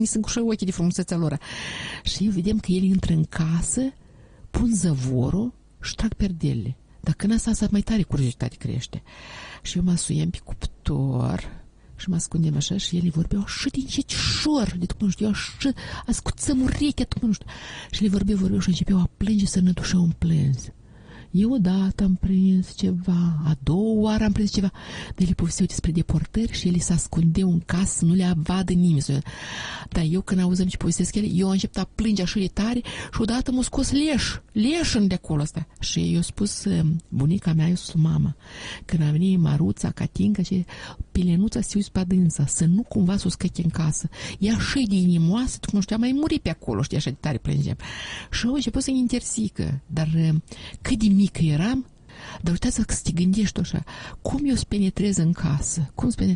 se încușă ochii de frumusețea lor. Și eu vedem că el intră în casă, pun zăvorul și trag perdelele. Dar când asta mai tare curiozitate crește. Și eu mă asuiem pe cuptor și mă ascundem așa și el vorbeau așa din încetișor, de tu nu știu, așa ascuțăm urechea, tu nu știu. Și le vorbeau și începeau a plânge să ne dușeau în plâns. Eu odată am prins ceva, a doua oară am prins ceva. De le povesteau despre deportări și ele se ascundeau în casă să nu le vadă nimeni. Dar eu când auzăm ce povestesc ele, eu am început a plânge așa de tare și odată m-a scos leșăn de acolo ăsta. Și eu spus bunica mea, eu spus mama, când a venit Maruța, Catinca și Pilenuța se uiți pe adânsa, să nu cumva să o scăche în casă. E așa de inimoasă, tu nu știu, mai muri pe acolo, știi, așa de tare plângeam. Și au început să-mi interzică, dar cât de mică eram, dar uitați că să te gândești așa, cum eu să penetrez în casă,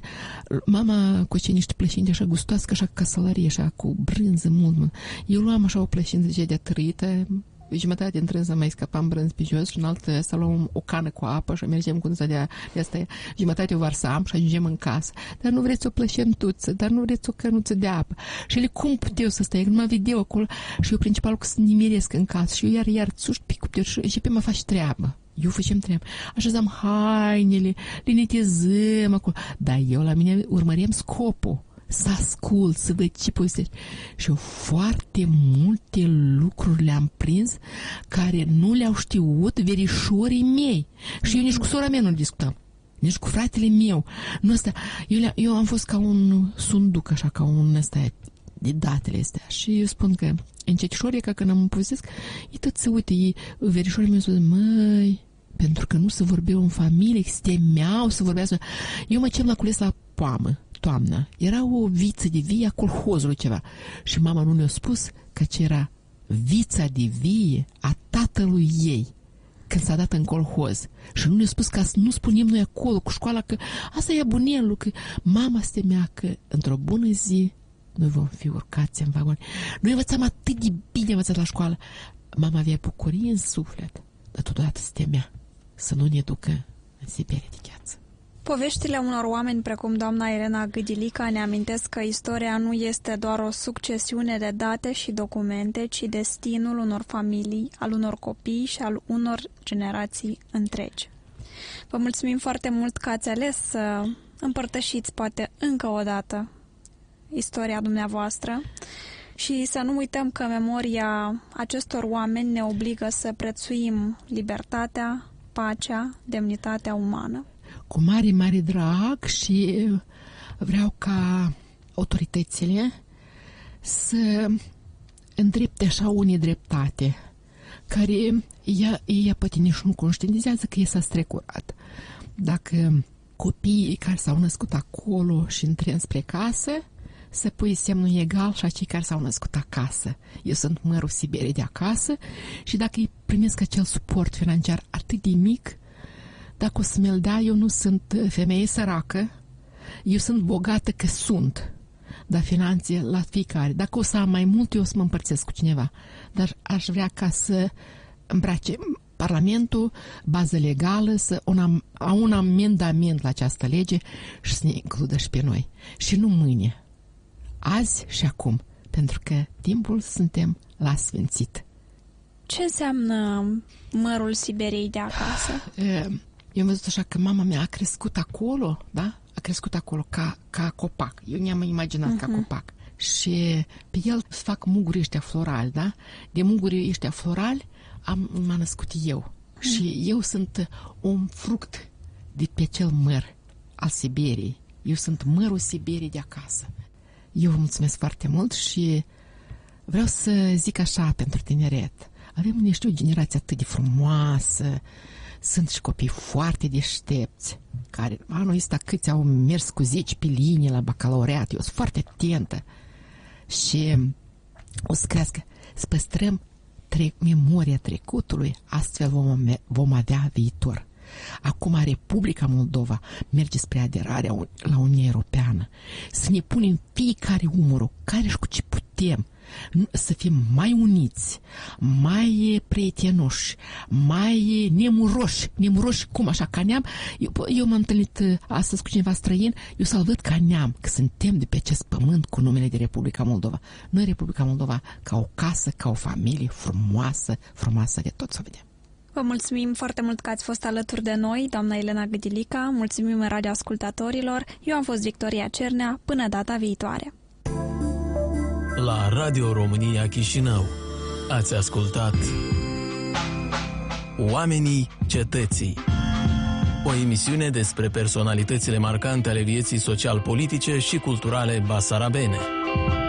mama cu niște plășinte așa gustoască, așa căsălărie, așa cu brânză mult. Eu luam așa o plășintă de trăită, jumătate în trânză mai scăpam brânz pe jos și în altă să luăm o cană cu apă și mergem cu înța de asta, jumătate o varsam și ajungem în casă. Dar nu vreți o plășentuță, dar nu vreți o cănuță de apă. Și ele cum puteau să stai? Nu mă vedeau acolo și eu principalul că să nimeresc în casă și eu iar țuști pe cuptor și începem a face treabă. Eu făceam treabă. Așezam hainele, le netezăm acolo. Dar eu la mine urmăream scopul. Să ascult, să văd ce povestești. Și eu foarte multe lucruri le-am prins care nu le-au știut verișorii mei. Și eu nici cu sora mea nu discutam. Nici cu fratele meu. Nu asta. Eu am fost ca un sunduc, așa, ca un ăsta de datele astea. Și eu spun că încetișorii, ca când am povestesc, ei tot se uite, verișorii mei spun, măi, pentru că nu se vorbeau în familie, se temeau să vorbească. Eu mă chem la cules la poamă. Toamna, era o viță de vie a colhozului ceva și mama nu ne-a spus că ce era vița de vie a tatălui ei când s-a dat în colhoz și nu ne-a spus că nu spunem noi acolo cu școala că asta e bunelul, că mama se temea că într-o bună zi noi vom fi urcați în vagoane. Noi învățam atât de bine învățat la școală. Mama avea bucurie în suflet, dar totodată se temea să nu ne ducă în Siberia de gheață. Poveștile unor oameni precum doamna Elena Gâdilica ne amintesc că istoria nu este doar o succesiune de date și documente, ci destinul unor familii, al unor copii și al unor generații întregi. Vă mulțumim foarte mult că ați ales să împărtășiți poate încă o dată istoria dumneavoastră și să nu uităm că memoria acestor oameni ne obligă să prețuim libertatea, pacea, demnitatea umană. Cu mare, mare drag și vreau ca autoritățile să îndrepte așa unii dreptate, care ea poate nici nu conștientizează că s-a strecurat. Dacă copiii care s-au născut acolo și întren spre casă, să pui semnul egal și a cei care s-au născut acasă. Eu sunt mărul Siberiei de acasă și dacă îi primesc acel suport financiar atât de mic, dacă o să mi-l dea, eu nu sunt femeie săracă, eu sunt bogată că sunt, dar finanțe la fiecare. Dacă o să am mai mult, eu o să mă împărțesc cu cineva. Dar aș vrea ca să îmbrace Parlamentul, bază legală, să un amendament la această lege și să ne includă și pe noi. Și nu mâine, azi și acum, pentru că timpul suntem la sfințit. Ce înseamnă mărul Siberiei de acasă? Eu am văzut așa că mama mea a crescut acolo, da? A crescut acolo ca copac. Eu ne-am imaginat ca copac. Și pe el să fac muguri ăștia florali, da? De muguri ăștia florali m-am născut eu. Și eu sunt un fruct de pe cel măr al Siberiei. Eu sunt mărul Siberiei de acasă. Eu vă mulțumesc foarte mult și vreau să zic așa pentru tineret. Avem, nu știu, o generație atât de frumoasă. Sunt și copii foarte deștepți, care anul ăsta câți au mers cu 10 pe linie la bacalaureat. Eu sunt foarte atentă și o să crească. Să păstrăm memoria trecutului, astfel vom avea viitor. Acum Republica Moldova merge spre aderarea la Uniunea Europeană. Să ne punem fiecare umărul, care și cu ce putem, să fim mai uniți, mai prietenoși, mai nemuroși, cum așa, ca neam. Eu m-am întâlnit astăzi cu cineva străin, eu să-l văd ca neam, că suntem de pe acest pământ cu numele de Republica Moldova. Noi, Republica Moldova, ca o casă, ca o familie frumoasă de tot să vedem. Vă mulțumim foarte mult că ați fost alături de noi, doamna Elena Gâdilica, mulțumim în radioascultătorilor. Eu am fost Victoria Cernea, până data viitoare. La Radio România Chișinău ați ascultat Oamenii Cetății, o emisiune despre personalitățile marcante ale vieții social-politice și culturale basarabene.